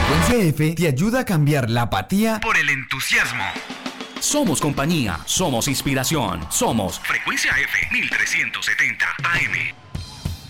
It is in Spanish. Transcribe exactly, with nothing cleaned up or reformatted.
Frecuencia F te ayuda a cambiar la apatía por el entusiasmo. Somos compañía, somos inspiración, somos Frecuencia F mil trescientos setenta A M.